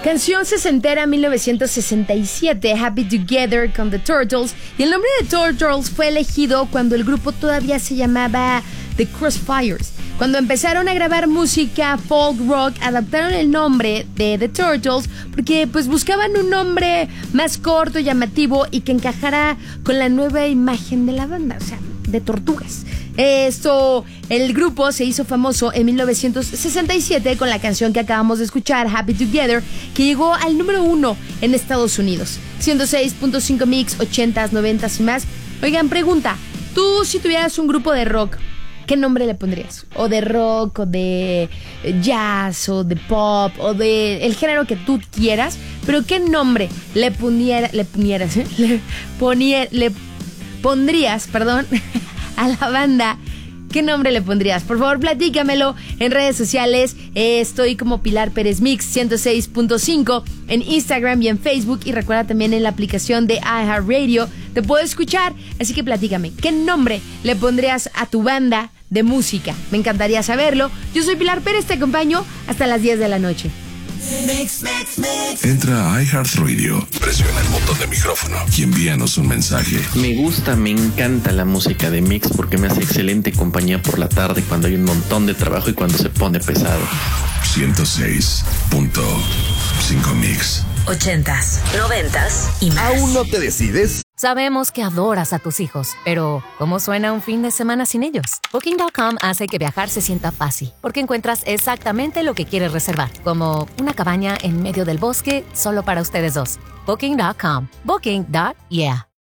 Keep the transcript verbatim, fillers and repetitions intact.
Canción sesentera, mil novecientos sesenta y siete, Happy Together con The Turtles. Y el nombre de Turtles fue elegido cuando el grupo todavía se llamaba The Crossfires. Cuando empezaron a grabar música folk rock, adaptaron el nombre de The Turtles porque pues buscaban un nombre más corto, llamativo y que encajara con la nueva imagen de la banda, o sea, de tortugas. Esto, el grupo se hizo famoso en mil novecientos sesenta y siete con la canción que acabamos de escuchar, Happy Together, que llegó al número uno en Estados Unidos. ciento seis punto cinco mix, ochentas, noventas y más. Oigan, pregunta, tú si tuvieras un grupo de rock, ¿qué nombre le pondrías? O de rock, o de jazz, o de pop, o de el género que tú quieras, pero ¿qué nombre le poniera, le ponieras, ¿eh? le ponier, le pondrías, perdón, a la banda? ¿Qué nombre le pondrías? Por favor, platícamelo en redes sociales. Eh, estoy como Pilar Pérez Mix ciento seis punto cinco en Instagram y en Facebook. Y recuerda también en la aplicación de iHeartRadio te puedo escuchar. Así que platícame, ¿qué nombre le pondrías a tu banda de música? Me encantaría saberlo. Yo soy Pilar Pérez, te acompaño hasta las diez de la noche. Mix, mix, mix. Entra a iHeartRadio, presiona el botón de micrófono y envíanos un mensaje. Me gusta, me encanta la música de Mix porque me hace excelente compañía por la tarde cuando hay un montón de trabajo y cuando se pone pesado. ciento seis punto cinco Mix. Ochentas, noventas y más. ¿Aún no te decides? Sabemos que adoras a tus hijos, pero ¿cómo suena un fin de semana sin ellos? Booking punto com hace que viajar se sienta fácil, porque encuentras exactamente lo que quieres reservar, como una cabaña en medio del bosque solo para ustedes dos. Booking punto com. Booking. Yeah.